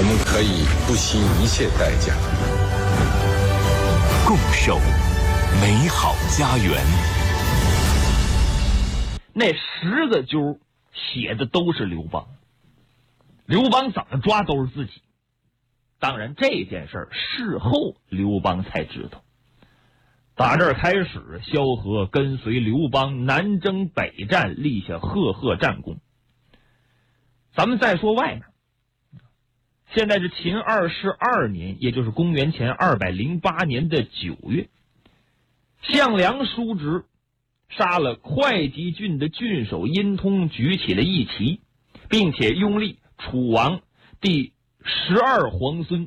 我们可以不惜一切代价共守美好家园。 那10个揪写的都是刘邦，刘邦怎么抓都是自己。当然这件事事后刘邦才知道。打这儿开始，萧何跟随刘邦南征北战，立下赫赫战功。咱们再说外面，现在是秦22年，也就是公元前208年的9月，项梁叔侄杀了会稽郡的郡守殷通，举起了一旗，并且拥立楚王第12皇孙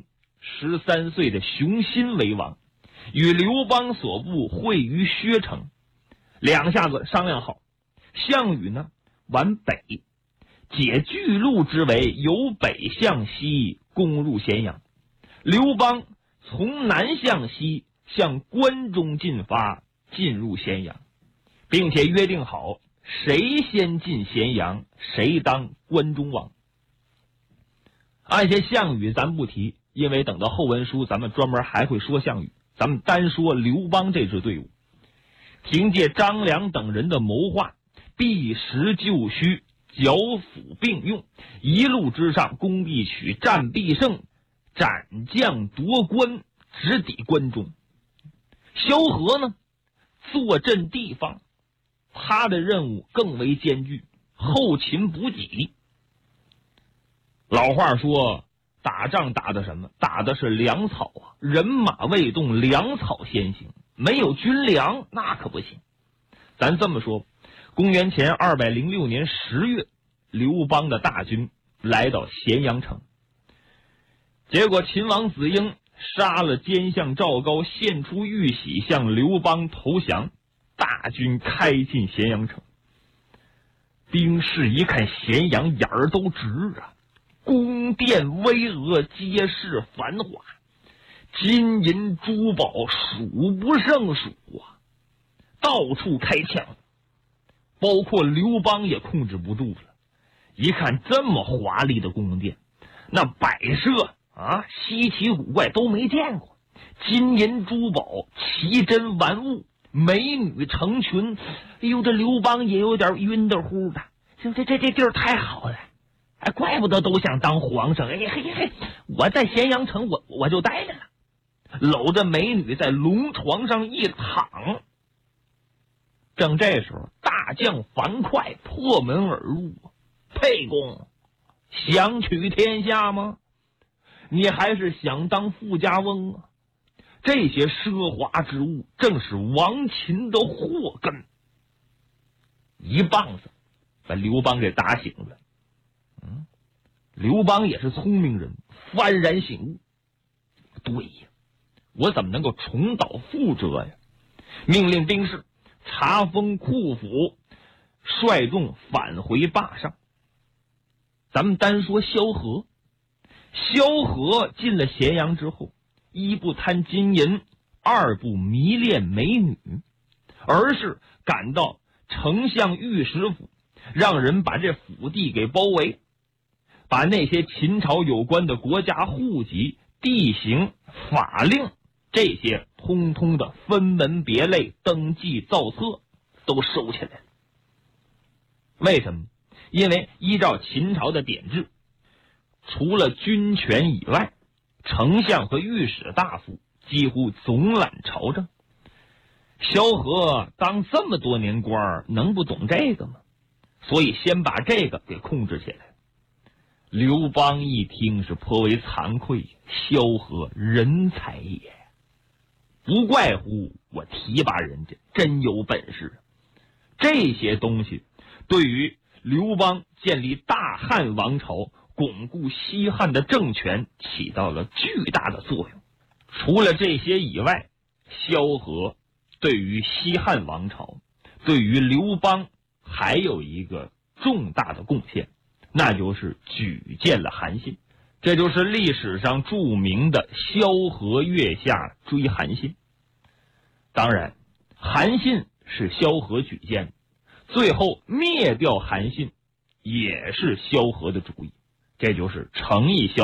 13岁的熊心为王，与刘邦所部会于薛城。两下子商量好，项羽呢往北，解巨鹿之围，由北向西攻入咸阳；刘邦从南向西向关中进发，进入咸阳，并且约定好谁先进咸阳，谁当关中王。按下项羽咱不提，因为等到后文书咱们专门还会说项羽，咱们单说刘邦这支队伍。凭借张良等人的谋划，避实就虚，剿抚并用，一路之上攻必取，战必胜，斩将夺关，直抵关中。萧何呢坐镇地方，他的任务更为艰巨，后勤补给。老话说打仗打的什么？打的是粮草啊！人马未动，粮草先行，没有军粮那可不行。咱这么说，公元前206年10月，刘邦的大军来到咸阳城，结果秦王子婴杀了奸相赵高，献出玉玺向刘邦投降，大军开进咸阳城。兵士一看咸阳，眼儿都直啊！宫殿巍峨，街市繁华，金银珠宝数不胜数啊，到处开枪，包括刘邦也控制不住了。一看这么华丽的宫殿，那摆设啊，稀奇古怪都没见过，金银珠宝，奇珍玩物，美女成群。哎呦，这刘邦也有点晕得乎的，这地儿太好了，哎，怪不得都想当皇上。哎嘿嘿嘿，我在咸阳城我就待着了，搂着美女在龙床上一躺。正这时候，大将樊哙破门而入，沛公，想取天下吗？你还是想当富家翁啊？这些奢华之物正是亡秦的祸根。一棒子把刘邦给打醒了。刘邦也是聪明人，幡然醒悟，对呀，我怎么能够重蹈覆辙呀？命令兵士查封库府，率众返回霸上。咱们单说萧何，萧何进了咸阳之后，一不贪金银，二不迷恋美女，而是赶到丞相御史府，让人把这府地给包围，把那些秦朝有关的国家户籍、地形、法令这些通通的分门别类登记造册都收起来了。为什么？因为依照秦朝的典制，除了军权以外，丞相和御史大夫几乎总揽朝政。萧何当这么多年官，能不懂这个吗？所以先把这个给控制起来。刘邦一听是颇为惭愧，萧何人才也，不怪乎我提拔人家，真有本事。这些东西对于刘邦建立大汉王朝，巩固西汉的政权起到了巨大的作用。除了这些以外，萧何对于西汉王朝，对于刘邦还有一个重大的贡献，那就是举荐了韩信。这就是历史上著名的萧何月下追韩信。当然，韩信是萧何举荐的，最后灭掉韩信也是萧何的主意，这就是诚意萧